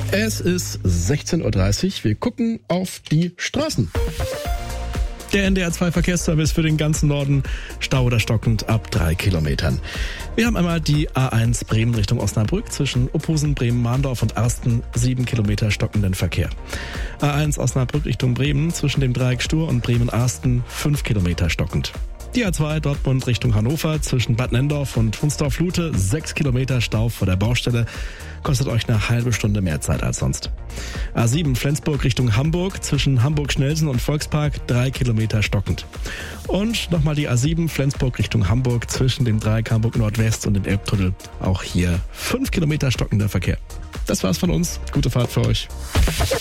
Es ist 16.30 Uhr. Wir gucken auf die Straßen. Der NDR2-Verkehrsservice für den ganzen Norden, Stau oder stockend ab 3 Kilometern. Wir haben einmal die A1 Bremen Richtung Osnabrück zwischen Ophusen, Bremen-Mahndorf und Arsten, 7 Kilometer stockenden Verkehr. A1 Osnabrück Richtung Bremen zwischen dem Dreieck Stur und Bremen-Arsten, 5 Kilometer stockend. Die A2 Dortmund Richtung Hannover zwischen Bad Nenndorf und Hunsdorf-Lute, 6 Kilometer Stau vor der Baustelle, kostet euch eine halbe Stunde mehr Zeit als sonst. A7 Flensburg Richtung Hamburg zwischen Hamburg-Schnelsen und Volkspark, 3 Kilometer stockend. Und nochmal die A7 Flensburg Richtung Hamburg zwischen dem Dreieck Hamburg Nordwest und dem Elbtunnel, auch hier 5 Kilometer stockender Verkehr. Das war's von uns. Gute Fahrt für euch.